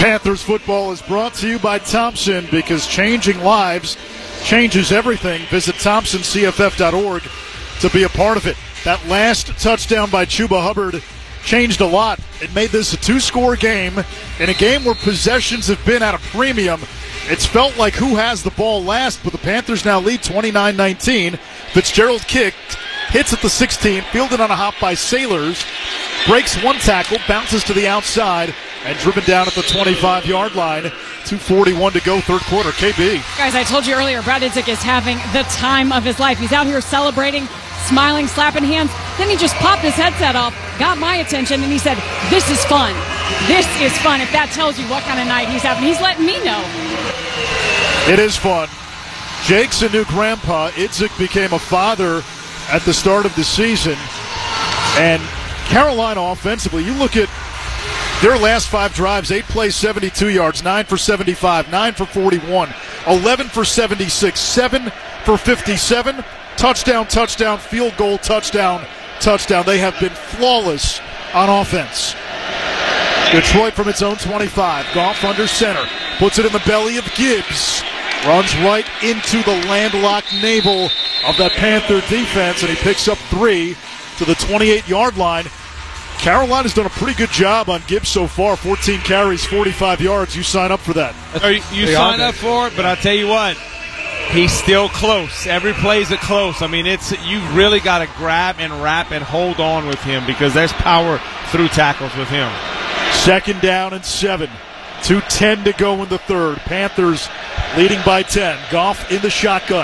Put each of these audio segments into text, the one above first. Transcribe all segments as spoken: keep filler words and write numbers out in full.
Panthers football is brought to you by Thompson, because changing lives changes everything. Visit Thompson C F F dot org to be a part of it. That last touchdown by Chuba Hubbard changed a lot. It made this a two-score game. In a game where possessions have been at a premium, it's felt like who has the ball last, but the Panthers now lead twenty-nine nineteen. Fitzgerald kicked, hits at the sixteen, fielded on a hop by Sailors, breaks one tackle, bounces to the outside, and driven down at the twenty-five-yard line. two forty-one to go, third quarter. K B. Guys, I told you earlier, Brad Idzik is having the time of his life. He's out here celebrating, smiling, slapping hands. Then he just popped his headset off, got my attention, and he said, "This is fun. This is fun." If that tells you what kind of night he's having, he's letting me know. It is fun. Jake's a new grandpa. Idzik became a father at the start of the season. And Carolina offensively, you look at their last five drives, eight plays, seventy-two yards, nine for seventy-five, nine for forty-one, eleven for seventy-six, seven for fifty-seven, touchdown, touchdown, field goal, touchdown, touchdown. They have been flawless on offense. Detroit from its own twenty-five. Goff under center. Puts it in the belly of Gibbs. Runs right into the landlocked navel of that Panther defense, and he picks up three to the twenty-eight-yard line. Carolina's done a pretty good job on Gibbs so far. fourteen carries, forty-five yards. You sign up for that. You, you sign up for it, but I'll tell you what, he's still close. Every play's a close. I mean, it's you really got to grab and wrap and hold on with him, because there's power through tackles with him. Second down and seven. two ten to go in the third. Panthers leading by ten. Goff in the shotgun.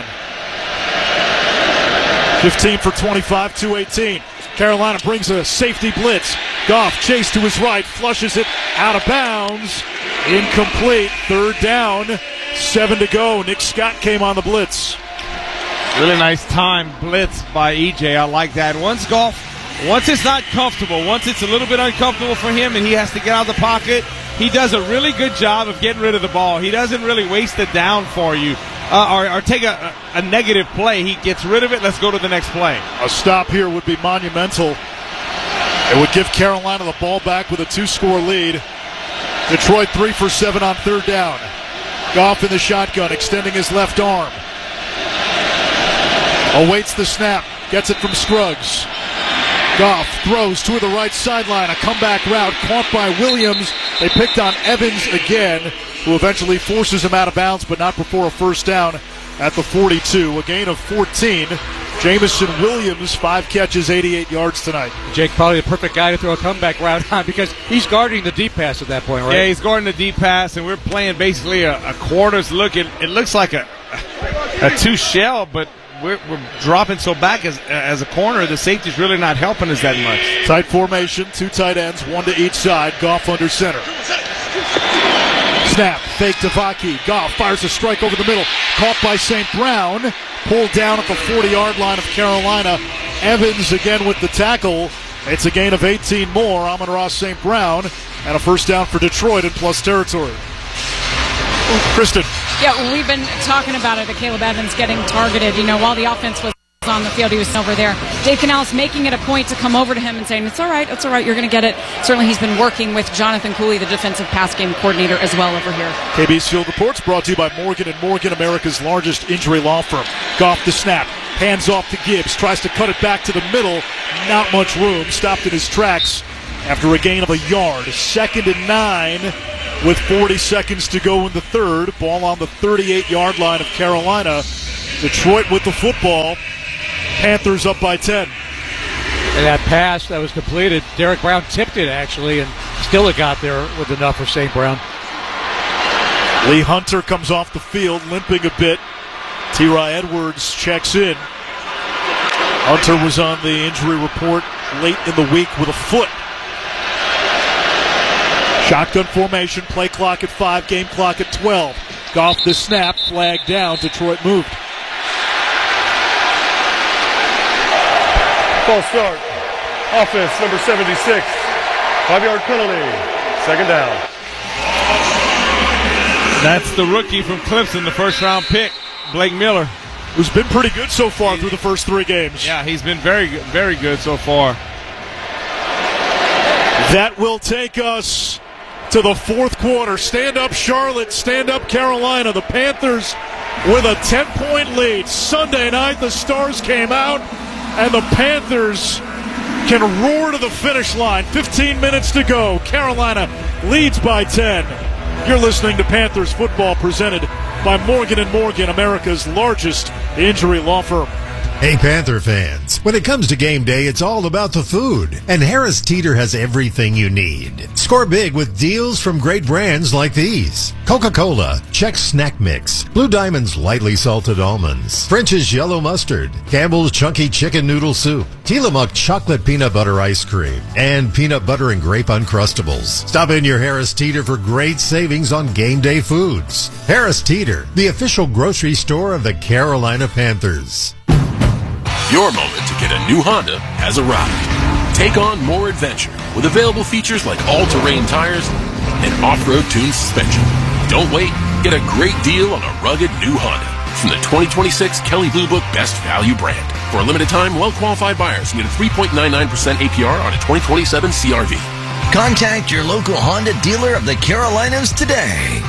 fifteen for twenty-five, two eighteen. Carolina brings a safety blitz. Goff chased to his right, flushes it out of bounds. Incomplete. Third down, seven to go. Nick Scott came on the blitz. Really nice time blitz by E J. I like that. Once Goff, once it's not comfortable, once it's a little bit uncomfortable for him and he has to get out of the pocket, he does a really good job of getting rid of the ball. He doesn't really waste it down for you. Uh, or, or take a, a negative play. He gets rid of it. Let's go to the next play. A stop here would be monumental. It would give Carolina the ball back with a two-score lead. Detroit three for seven on third down. Goff in the shotgun, extending his left arm. Awaits the snap. Gets it from Scruggs. Goff throws to the right sideline. A comeback route caught by Williams. They picked on Evans again, who eventually forces him out of bounds, but not before a first down at the forty-two. A gain of fourteen. Jamison Williams, five catches, eighty-eight yards tonight. Jake, probably the perfect guy to throw a comeback route on, because he's guarding the deep pass at that point, right? Yeah, he's guarding the deep pass, and we're playing basically a, a quarters look. It, it looks like a, a two-shell, but we're, we're dropping so back as, as a corner. The safety's really not helping us that much. Tight formation, two tight ends, one to each side. Goff under center. Snap, fake to Vaki. Goff fires a strike over the middle. Caught by Saint Brown. Pulled down at the forty-yard line of Carolina. Evans again with the tackle. It's a gain of eighteen more. Amon-Ra Saint Brown. And a first down for Detroit in plus territory. Kristen. Yeah, we've been talking about it, that Caleb Evans getting targeted. You know, while the offense was on the field, he was over there. Dave Canales making it a point to come over to him and saying, it's all right, it's all right, you're going to get it. Certainly he's been working with Jonathan Cooley, the defensive pass game coordinator, as well over here. K B's Field Reports brought to you by Morgan and Morgan, America's largest injury law firm. Goff the snap, hands off to Gibbs, tries to cut it back to the middle, not much room, stopped in his tracks after a gain of a yard. Second and nine with forty seconds to go in the third. Ball on the thirty-eight-yard line of Carolina. Detroit with the football. Panthers up by ten. And that pass that was completed, Derek Brown tipped it actually, and still it got there with enough for Saint Brown. Lee Hunter comes off the field, limping a bit. T-Ry Edwards checks in. Hunter was on the injury report late in the week with a foot. Shotgun formation, play clock at five, game clock at twelve. Goff the snap, flag down, Detroit moved. False start. Offense, number seventy-six. Five-yard penalty. Second down. That's the rookie from Clemson, the first-round pick, Blake Miller. Who's been pretty good so far through the first three games. Yeah, he's been very good, very good so far. That will take us to the fourth quarter. Stand up Charlotte, stand up Carolina. The Panthers with a ten-point lead. Sunday night, the Stars came out, and the Panthers can roar to the finish line. fifteen minutes to go. Carolina leads by ten. You're listening to Panthers football presented by Morgan and Morgan, America's largest injury law firm. Hey, Panther fans. When it comes to game day, it's all about the food. And Harris Teeter has everything you need. Score big with deals from great brands like these. Coca-Cola, Chex Snack Mix, Blue Diamond's Lightly Salted Almonds, French's Yellow Mustard, Campbell's Chunky Chicken Noodle Soup, Tillamook Chocolate Peanut Butter Ice Cream, and Peanut Butter and Grape Uncrustables. Stop in your Harris Teeter for great savings on game day foods. Harris Teeter, the official grocery store of the Carolina Panthers. Your moment to get a new Honda has arrived. Take on more adventure with available features like all-terrain tires and off-road tuned suspension. Don't wait. Get a great deal on a rugged new Honda from the twenty twenty-six Kelley Blue Book Best Value brand. For a limited time, well-qualified buyers get a three point nine nine percent A P R on a twenty twenty-seven C R V. Contact your local Honda dealer of the Carolinas today.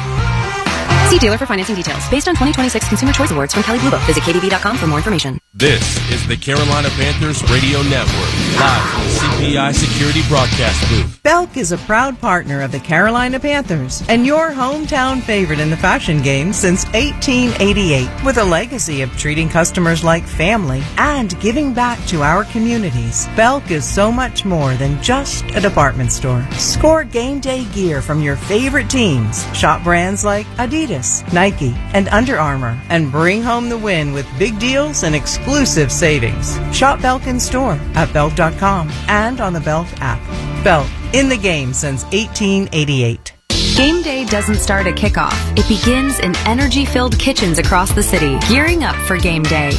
See dealer for financing details. Based on twenty twenty-six Consumer Choice Awards from Kelley Blue Book. Visit K D B dot com for more information. This is the Carolina Panthers Radio Network, live from the C P I Security Broadcast Booth. Belk is a proud partner of the Carolina Panthers and your hometown favorite in the fashion game since eighteen eighty-eight. With a legacy of treating customers like family and giving back to our communities, Belk is so much more than just a department store. Score game day gear from your favorite teams. Shop brands like Adidas, Nike, and Under Armour, and bring home the win with big deals and exclusive savings. Shop Belk in store at belk dot com and on the Belk app. Belk, in the game since eighteen eighty-eight. Game day doesn't start at kickoff. It begins in energy-filled kitchens across the city, gearing up for game day.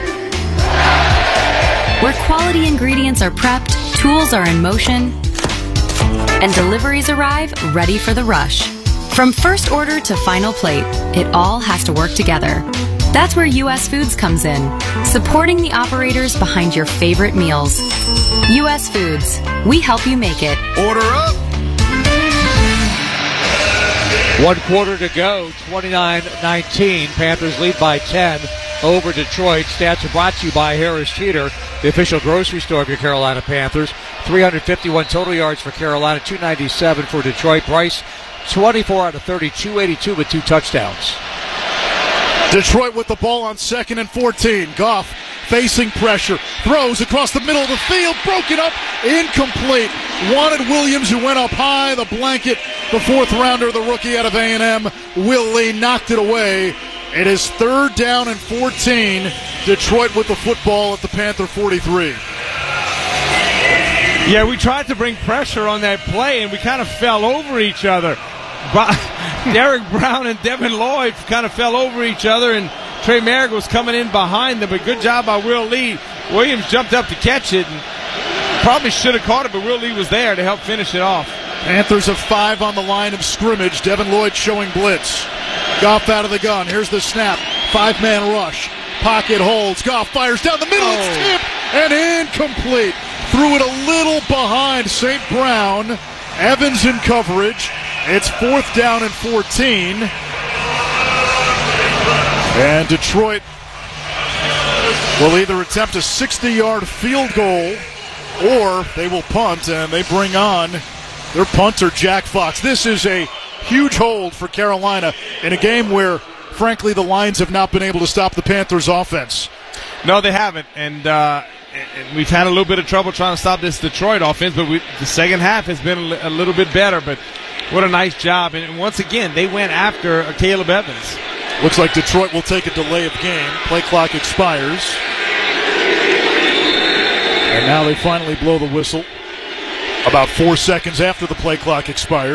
Where quality ingredients are prepped, tools are in motion, and deliveries arrive ready for the rush. From first order to final plate, it all has to work together. That's where U S Foods comes in, supporting the operators behind your favorite meals. U S Foods, we help you make it. Order up! One quarter to go, twenty-nine nineteen. Panthers lead by ten over Detroit. Stats are brought to you by Harris Teeter, the official grocery store of your Carolina Panthers. three hundred fifty-one total yards for Carolina, two ninety-seven for Detroit. Bryce, twenty-four out of thirty, two eighty-two with two touchdowns. Detroit with the ball on second and fourteen. Goff facing pressure, throws across the middle of the field, broken up, incomplete. Wanted Williams, who went up high, the blanket, the fourth rounder, the rookie out of A and M. Will Lee knocked it away. It is third down and fourteen. Detroit with the football at the Panther forty-three. Yeah, we tried to bring pressure on that play, and we kind of fell over each other. Derek Brown and Devin Lloyd kind of fell over each other, and Trey Merrick was coming in behind them, but good job by Will Lee. Williams jumped up to catch it, and probably should have caught it, but Will Lee was there to help finish it off. Panthers have five on the line of scrimmage. Devin Lloyd showing blitz. Goff out of the gun. Here's the snap. Five-man rush. Pocket holds. Goff fires down the middle. Oh. It's tipped and incomplete. Threw it a little behind Saint Brown. Evans in coverage. It's fourth down and fourteen. And Detroit will either attempt a sixty-yard field goal or they will punt, and they bring on their punter, Jack Fox. This is a huge hold for Carolina in a game where, frankly, the Lions have not been able to stop the Panthers' offense. No, they haven't, and, uh, and we've had a little bit of trouble trying to stop this Detroit offense, but we, the second half has been a, li- a little bit better, but what a nice job. And once again, they went after Caleb Evans. Looks like Detroit will take a delay of game. Play clock expires. And now they finally blow the whistle about four seconds after the play clock expired.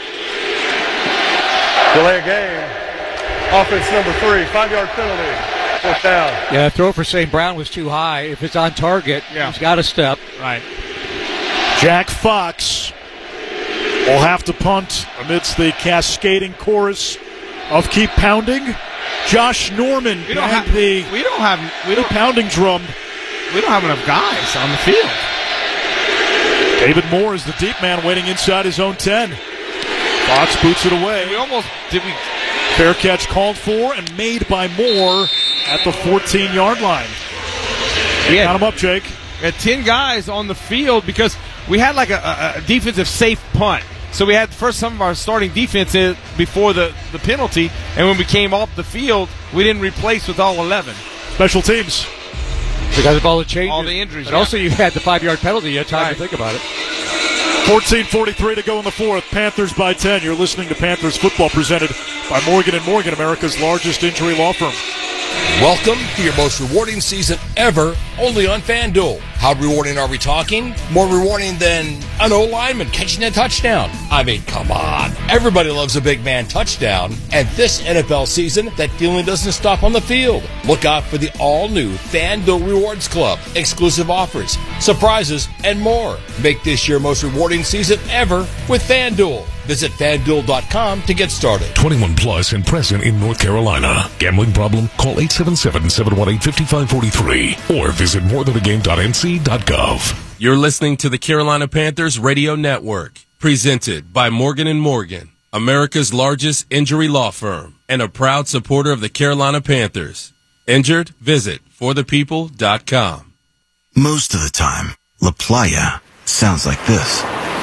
Delay of game. Offense number three, five-yard penalty. Fourth down. Yeah, throw for Saint Brown was too high. If it's on target, yeah. He's got to step. Right. Jack Fox will have to punt amidst the cascading chorus of keep pounding. Josh Norman we don't behind have, the we don't have we don't pounding drum. We don't have enough guys on the field. David Moore is the deep man waiting inside his own ten. Fox boots it away. We almost did we fair catch called for and made by Moore at the fourteen-yard line. Yeah. Count them up, Jake. We had ten guys on the field because we had like a, a defensive safe punt. So we had first some of our starting defenses before the, the penalty, and when we came off the field, we didn't replace with all eleven. Special teams. Because of all the changes. All the injuries. And yeah. also you had the five-yard penalty. You had time right. to think about it. fourteen forty-three to go in the fourth. Panthers by ten. You're listening to Panthers football presented by Morgan and Morgan, America's largest injury law firm. Welcome to your most rewarding season ever, only on FanDuel. How rewarding are we talking? More rewarding than an O-lineman catching a touchdown. I mean, come on. Everybody loves a big man touchdown. And this N F L season, that feeling doesn't stop on the field. Look out for the all-new FanDuel Rewards Club. Exclusive offers, surprises, and more. Make this your most rewarding season ever with FanDuel. Visit FanDuel dot com to get started. twenty-one plus and present in North Carolina. Gambling problem? Call eight seven seven, seven one eight, five five four three or visit more than a game dot n c dot gov. You're listening to the Carolina Panthers Radio Network, presented by Morgan and Morgan, America's largest injury law firm, and a proud supporter of the Carolina Panthers. Injured? Visit for the people dot com. Most of the time, La Playa sounds like this.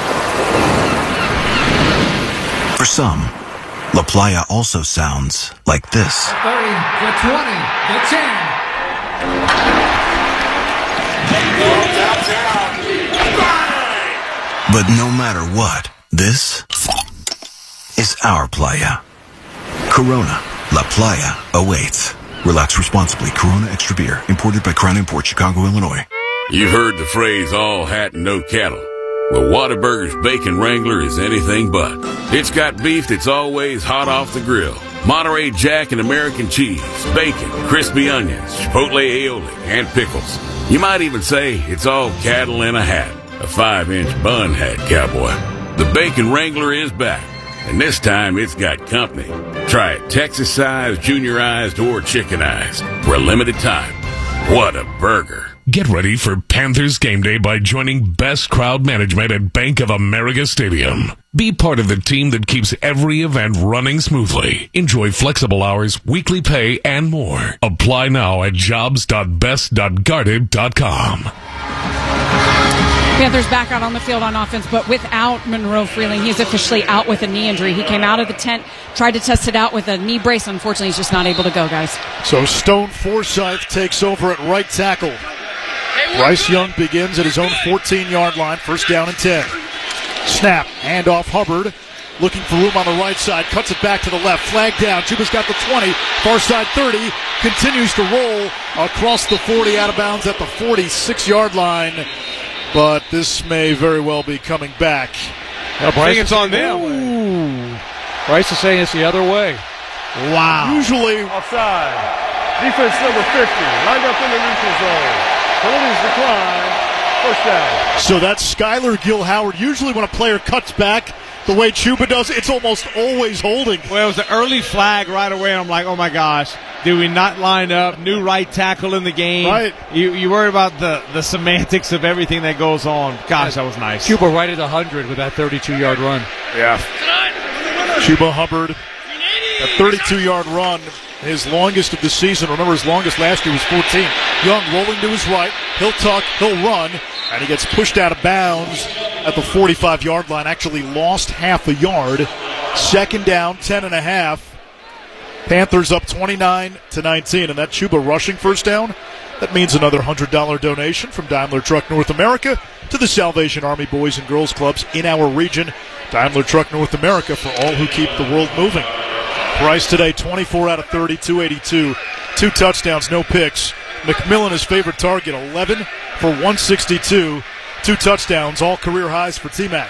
For some, La Playa also sounds like this. thirty, the twenty, the ten. But no matter what, this is our Playa. Corona, La Playa awaits. Relax responsibly. Corona Extra Beer, imported by Crown Imports, Chicago, Illinois. You've heard the phrase, all hat and no cattle. Well, Whataburger's Bacon Wrangler is anything but. It's got beef that's always hot off the grill. Monterey Jack and American cheese, bacon, crispy onions, chipotle aioli, and pickles. You might even say it's all cattle in a hat. A five-inch bun hat, cowboy. The Bacon Wrangler is back, and this time it's got company. Try it Texas-sized, juniorized, or chickenized for a limited time. What a burger. Get ready for Panthers game day by joining Best Crowd Management at Bank of America Stadium. Be part of the team that keeps every event running smoothly. Enjoy flexible hours, weekly pay, and more. Apply now at jobs dot best dot guarded dot com. Panthers back out on the field on offense, but without Monroe Freeling. He's officially out with a knee injury. He came out of the tent, tried to test it out with a knee brace. Unfortunately, he's just not able to go, guys. So Stone Forsythe takes over at right tackle. Bryce Young begins at his own fourteen-yard line, first down and ten. Snap, handoff Hubbard, looking for room on the right side, cuts it back to the left, flag down. Chuba's got the twenty, far side thirty, continues to roll across the forty, out of bounds at the forty-six-yard line. But this may very well be coming back. Well, Bryce I think it's on them. Ooh. Bryce is saying it's the other way. Wow. Usually. Offside. Defense number fifty, lined up in the neutral zone. Penalties decline. First down. So that's Skylar Gill Howard. Usually when a player cuts back the way Chuba does, it's almost always holding. Well, it was an early flag right away, and I'm like, oh, my gosh. Did we not line up? New right tackle in the game. Right. You you worry about the, the semantics of everything that goes on. Gosh, that was nice. Chuba right at one hundred with that thirty-two-yard run. Yeah. Chuba Hubbard, a thirty-two-yard run, his longest of the season. Remember, his longest last year was fourteen. Young rolling to his right. He'll tuck, he'll run, and he gets pushed out of bounds at the forty-five-yard line. Actually lost half a yard. Second down, ten and a half. Panthers up twenty-nine to nineteen, and that Chuba rushing first down, that means another one hundred dollars donation from Daimler Truck North America to the Salvation Army Boys and Girls Clubs in our region. Daimler Truck North America, for all who keep the world moving. Price today, twenty-four out of thirty, two eighty-two. Two touchdowns, no picks. McMillan, his favorite target, eleven for one sixty-two. Two touchdowns, all career highs for T-Mac.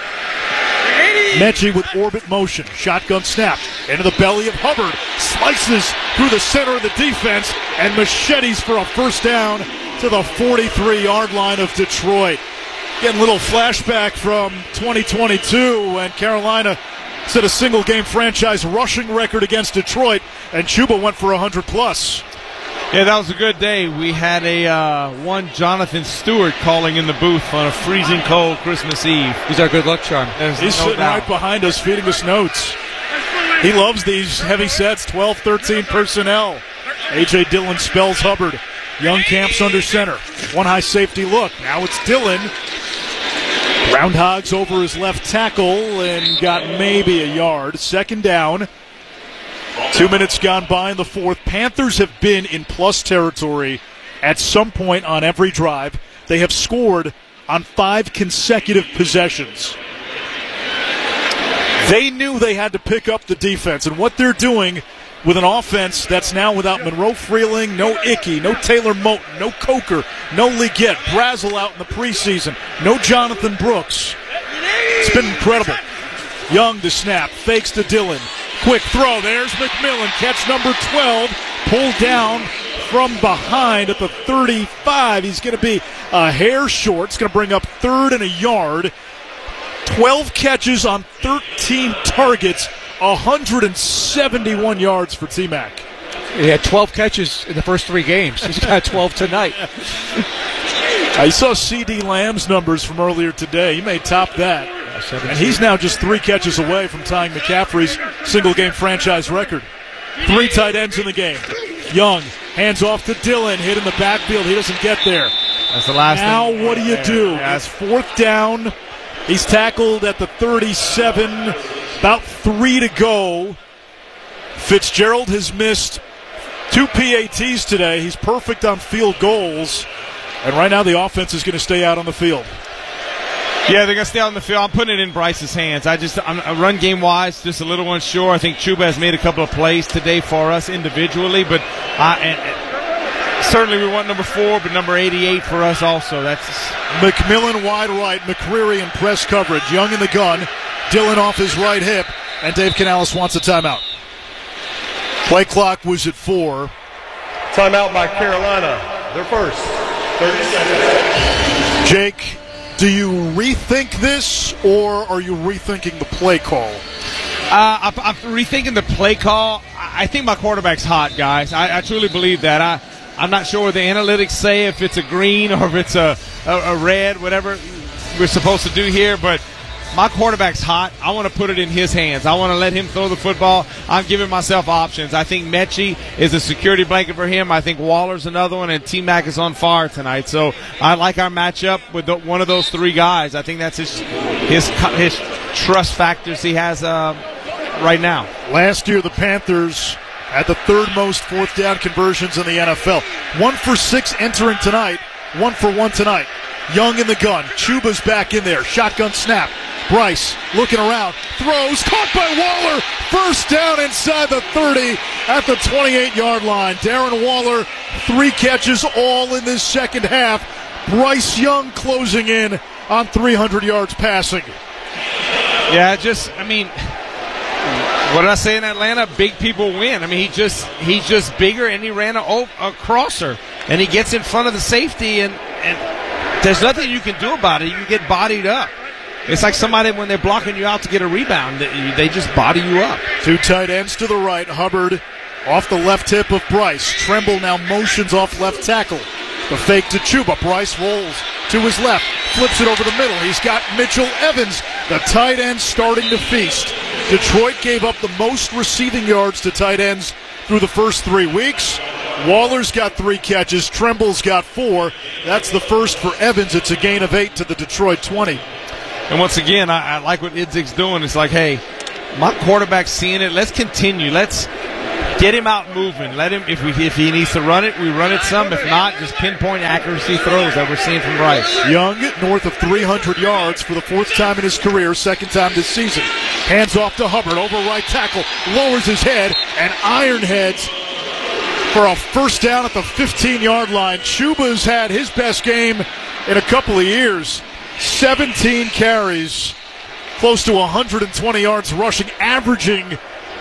Mechie with orbit motion. Shotgun snap into the belly of Hubbard. Slices through the center of the defense and machetes for a first down to the forty-three-yard line of Detroit. Getting a little flashback from twenty twenty-two when Carolina set a single-game franchise rushing record against Detroit, and Chuba went for one hundred plus. Yeah, that was a good day. We had a uh, one Jonathan Stewart calling in the booth on a freezing cold Christmas Eve. He's our good luck charm. There's He's no sitting doubt. right behind us feeding us notes. He loves these heavy sets, twelve thirteen personnel. A J. Dillon spells Hubbard. Young camps under center. One high safety look. Now it's Dillon. Groundhogs over his left tackle and got maybe a yard. Second down. Two minutes gone by in the fourth. Panthers have been in plus territory at some point on every drive. They have scored on five consecutive possessions. They knew they had to pick up the defense, and what they're doing with an offense that's now without Monroe Freeling, no Ickey, no Taylor Moton, no Coker, no Leggett, Brazel out in the preseason, no Jonathan Brooks. It's been incredible. Young to snap, fakes to Dillon. Quick throw, there's McMillan, catch number twelve, pulled down from behind at the thirty-five. He's going to be a hair short. It's going to bring up third and a yard. twelve catches on thirteen targets, one hundred seventy-one yards for T-Mac. He had twelve catches in the first three games. He's got twelve tonight. I saw C D Lamb's numbers from earlier today. He may top that. And he's now just three catches away from tying McCaffrey's single-game franchise record. Three tight ends in the game. Young hands off to Dillon, hit in the backfield. He doesn't get there. That's the last now thing. Now what do you do? It's fourth down. He's tackled at the thirty-seven. About three to go. Fitzgerald has missed two P A Ts today. He's perfect on field goals. And right now the offense is going to stay out on the field. Yeah, they're going to stay out on the field. I'm putting it in Bryce's hands. I just, I'm, run game-wise, just a little unsure. I think Chuba has made a couple of plays today for us individually, but I, and, and certainly we want number four, but number eighty-eight for us also. That's McMillan wide right, McCreary in press coverage. Young in the gun, Dillon off his right hip, and Dave Canales wants a timeout. Play clock was at four. Timeout by Carolina. They're first. thirty seconds. Jake, do you rethink this, or are you rethinking the play call? Uh, I'm rethinking the play call. I think my quarterback's hot, guys. I, I truly believe that. I, I'm not sure what the analytics say, if it's a green or if it's a, a, a red, whatever we're supposed to do here, but my quarterback's hot. I want to put it in his hands. I want to let him throw the football. I'm giving myself options. I think Mechie is a security blanket for him. I think Waller's another one, and T-Mac is on fire tonight. So I like our matchup with the, one of those three guys. I think that's his his, his trust factors he has uh, right now. Last year, the Panthers had the third most fourth down conversions in the N F L. One for six entering tonight, one for one tonight. Young in the gun. Chuba's back in there. Shotgun snap. Bryce looking around. Throws. Caught by Waller. First down inside the thirty at the twenty-eight-yard line. Darren Waller, three catches all in this second half. Bryce Young closing in on three hundred yards passing. Yeah, just, I mean, what did I say in Atlanta? Big people win. I mean, he just he's just bigger, and he ran a, a crosser, and he gets in front of the safety, and, and there's nothing you can do about it. You get bodied up. It's like somebody when they're blocking you out to get a rebound, they just body you up. Two tight ends to the right. Hubbard off the left hip of Bryce. Tremble now motions off left tackle. The fake to Chuba. Bryce rolls to his left. Flips it over the middle. He's got Mitchell Evans, the tight end, starting to feast. Detroit gave up the most receiving yards to tight ends through the first three weeks. Waller's got three catches. Tremble's got four. That's the first for Evans. It's a gain of eight to the Detroit twenty. And once again, I, I like what Idzik's doing. It's like, hey, my quarterback's seeing it. Let's continue. Let's get him out moving. Let him, if we if he needs to run it, we run it some. If not, just pinpoint accuracy throws that we're seeing from Bryce. Young, north of three hundred yards for the fourth time in his career, second time this season. Hands off to Hubbard, over right tackle, lowers his head, and iron heads for a first down at the fifteen-yard line. Chuba's had his best game in a couple of years. seventeen carries, close to one hundred twenty yards rushing, averaging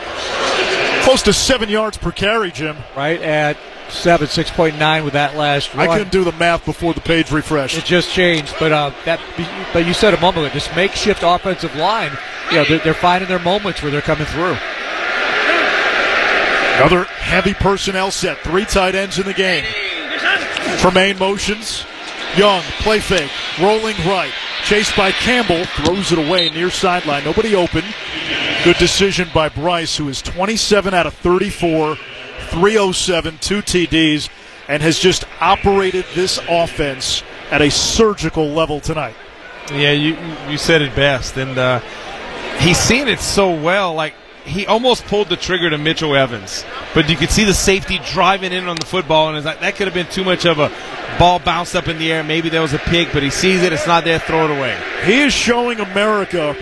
close to seven yards per carry, Jim. Right at seven, six point nine with that last run. I couldn't do the math before the page refreshed. It just changed, but uh, that. But you said a moment ago, this makeshift offensive line, you know, they're, they're finding their moments where they're coming through. Another heavy personnel set. Three tight ends in the game. Tremaine motions. Young, play fake, rolling right. Chased by Campbell, throws it away near sideline. Nobody open. Good decision by Bryce, who is twenty-seven out of thirty-four, three oh seven, two T Ds, and has just operated this offense at a surgical level tonight. Yeah, you you said it best, and uh, he's seen it so well. Like, he almost pulled the trigger to Mitchell Evans, but you could see the safety driving in on the football, and it's like, that could have been too much of a ball bounced up in the air. Maybe there was a pick, but he sees it. It's not there. Throw it away. He is showing America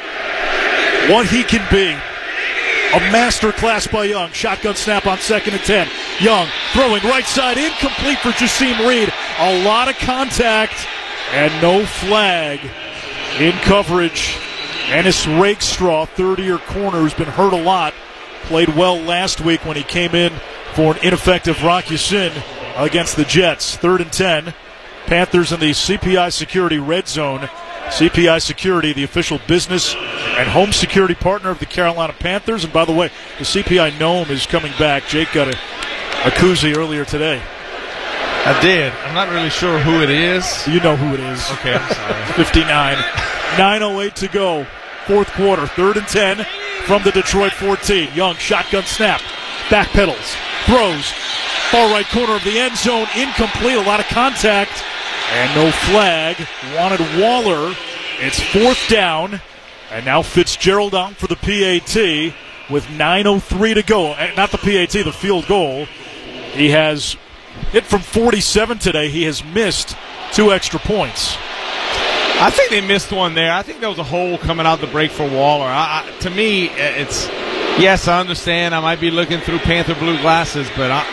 what he can be. A master class by Young. Shotgun snap on second and ten. Young throwing right side, incomplete for Jasim Reed. A lot of contact and no flag in coverage. Ennis Rakestraw, third-year corner, who's been hurt a lot, played well last week when he came in for an ineffective Rock Ya-Sin against the Jets. Third and ten. Panthers in the C P I Security red zone. C P I Security, the official business and home security partner of the Carolina Panthers. And by the way, the C P I Gnome is coming back. Jake got a, a koozie earlier today. I did. I'm not really sure who it is. You know who it is. Okay, I'm sorry. fifty-nine. nine oh eight to go. Fourth quarter. Third and ten from the Detroit fourteen. Young, shotgun snap. Back pedals. Throws. Far right corner of the end zone. Incomplete. A lot of contact. And no flag. Wanted Waller. It's fourth down. And now Fitzgerald out for the P A T with nine oh three to go. Not the P A T, the field goal. He has hit from forty-seven today. He has missed two extra points. I think they missed one there. I think there was a hole coming out the break for Waller. I, I, to me, it's, yes, I understand. I might be looking through Panther blue glasses, but I,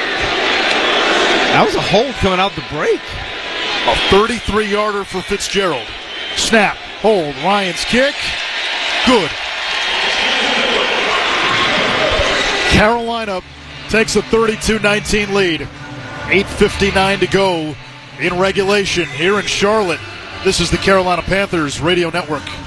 that was a hole coming out the break. A thirty-three-yarder for Fitzgerald. Snap, hold, Ryan's kick. Good. Carolina takes a thirty-two nineteen lead. eight fifty-nine to go in regulation here in Charlotte. This is the Carolina Panthers Radio Network.